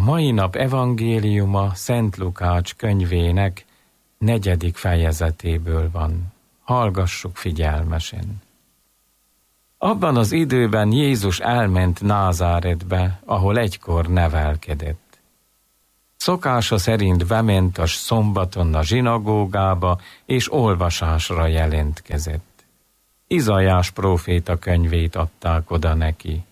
mai nap evangéliuma Szent Lukács könyvének 4. fejezetéből van. Hallgassuk figyelmesen. Abban az időben Jézus elment Názáretbe, ahol egykor nevelkedett. Szokása szerint bement a szombaton a zsinagógába, és olvasásra jelentkezett. Izaiás próféta könyvét adták oda neki.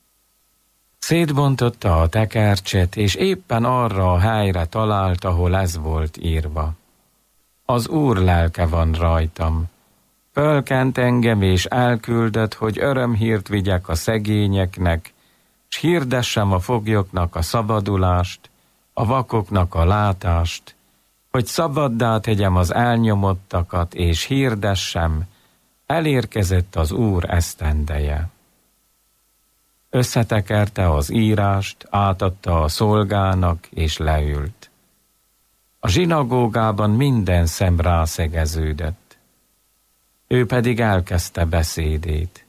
Szétbontotta a tekercset, és éppen arra a helyre talált, ahol ez volt írva. Az Úr lelke van rajtam. Fölkent engem, és elküldött, hogy örömhírt vigyek a szegényeknek, s hirdessem a foglyoknak a szabadulást, a vakoknak a látást, hogy szabaddá tegyem az elnyomottakat, és hirdessem, elérkezett az Úr esztendeje. Összetekerte az írást, átadta a szolgának, és leült. A zsinagógában minden szem rászegeződött. Ő pedig elkezdte beszédét.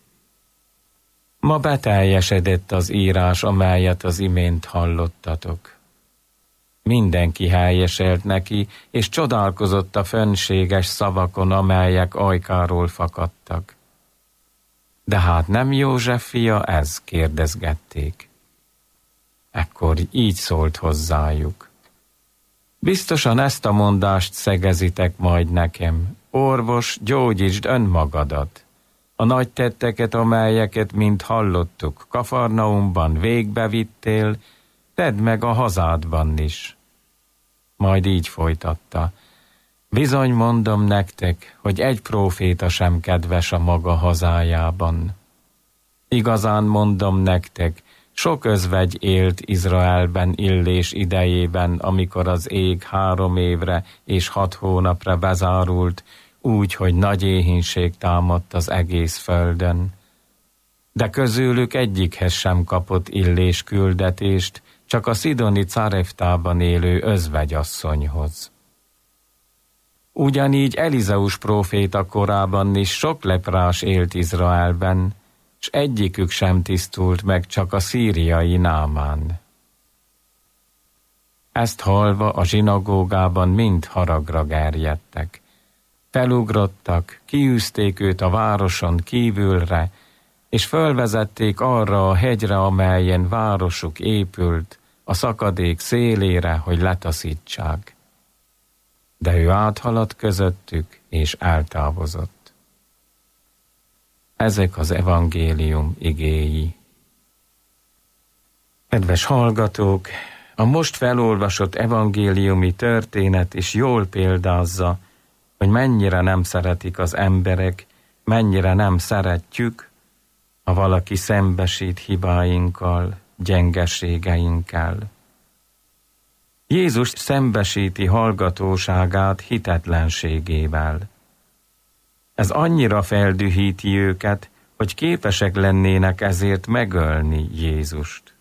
Ma beteljesedett az írás, amelyet az imént hallottatok. Mindenki helyeselt neki, és csodálkozott a fönséges szavakon, amelyek ajkáról fakadtak. De hát nem József fia ez? Kérdezgették. Ekkor így szólt hozzájuk. Biztosan ezt a mondást szegezitek majd nekem. Orvos, gyógyítsd önmagadat. A nagy tetteket, amelyeket mind hallottuk, Kafarnaumban végbevittél, tedd meg a hazádban is. Majd így folytatta. Bizony mondom nektek, hogy egy próféta sem kedves a maga hazájában. Igazán mondom nektek, sok özvegy élt Izraelben Illés idejében, amikor az ég 3 évre és 6 hónapra bezárult, úgy, hogy nagy éhínség támadt az egész földön. De közülük egyikhez sem kapott Illés küldetést, csak a szidoni Careftában élő özvegyasszonyhoz. Ugyanígy Elizeus próféta korában is sok leprás élt Izraelben, s egyikük sem tisztult meg, csak a szíriai Námán. Ezt hallva a zsinagógában mind haragra gerjedtek. Felugrottak, kiűzték őt a városon kívülre, és fölvezették arra a hegyre, amelyen városuk épült, a szakadék szélére, hogy letaszítsák. De ő áthaladt közöttük, és eltávozott. Ezek az evangélium igéi. Kedves hallgatók, a most felolvasott evangéliumi történet is jól példázza, hogy mennyire nem szeretik az emberek, mennyire nem szeretjük, ha valaki szembesít hibáinkkal, gyengeségeinkkel. Jézus szembesíti hallgatóságát hitetlenségével. Ez annyira feldühíti őket, hogy képesek lennének ezért megölni Jézust.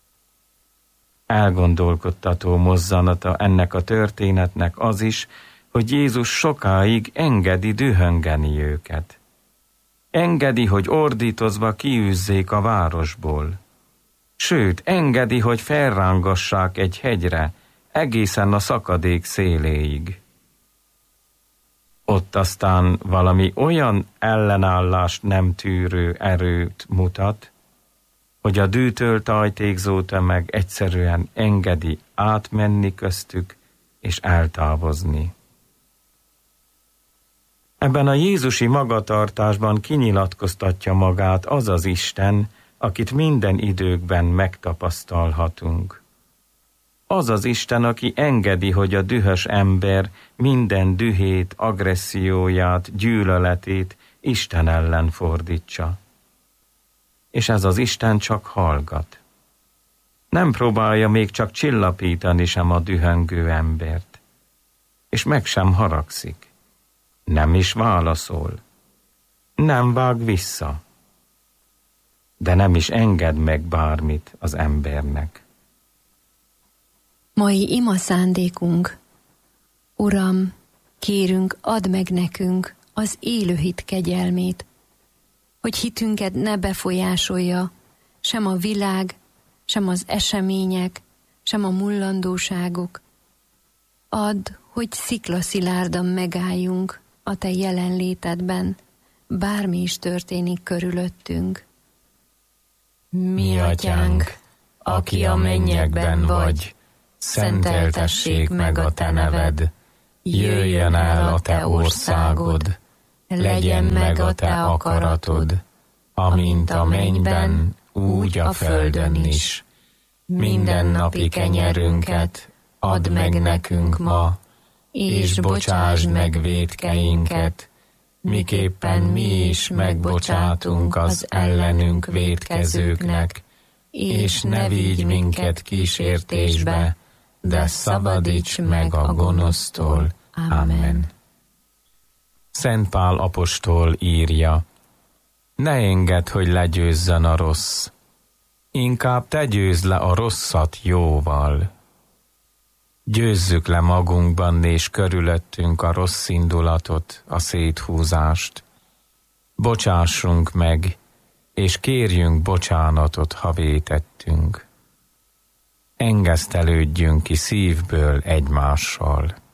Elgondolkodtató mozzanata ennek a történetnek az is, hogy Jézus sokáig engedi dühöngeni őket. Engedi, hogy ordítozva kiűzzék a városból. Sőt, engedi, hogy felrángassák egy hegyre, egészen a szakadék széléig. Ott aztán valami olyan ellenállást nem tűrő erőt mutat, hogy a dűtől tajtékzó tömeg egyszerűen engedi átmenni köztük és eltávozni. Ebben a jézusi magatartásban kinyilatkoztatja magát az az Isten, akit minden időkben megtapasztalhatunk. Az az Isten, aki engedi, hogy a dühös ember minden dühét, agresszióját, gyűlöletét Isten ellen fordítsa. És ez az Isten csak hallgat. Nem próbálja még csak csillapítani sem a dühöngő embert. És meg sem haragszik. Nem is válaszol. Nem vág vissza. De nem is enged meg bármit az embernek. Mai ima szándékunk. Uram, kérünk, add meg nekünk az élő hit kegyelmét, hogy hitünket ne befolyásolja sem a világ, sem az események, sem a mullandóságok. Add, hogy sziklaszilárdan megálljunk a te jelenlétedben, bármi is történik körülöttünk. Mi atyánk, aki a mennyekben vagy, szenteltessék meg a te neved, jöjjön el a te országod, legyen meg a te akaratod, amint a mennyben, úgy a földön is. Mindennapi kenyerünket add meg nekünk ma, és bocsásd meg vétkeinket, miképpen mi is megbocsátunk az ellenünk vétkezőknek, és ne vigy minket kísértésbe, de szabadíts meg a gonosztól. Amen. Szent Pál apostol írja: ne engedd, hogy legyőzzön a rossz, inkább te győzd le a rosszat jóval. Győzzük le magunkban és körülöttünk a rossz indulatot, a széthúzást. Bocsássunk meg, és kérjünk bocsánatot, ha vétettünk. Engesztelődjünk ki szívből egymással.